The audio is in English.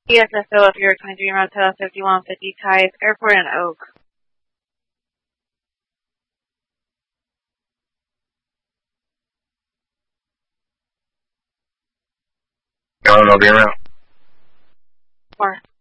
ESSO up here, 23 Motel 5150 Type, Airport and Oak. I don't know, be around. 4.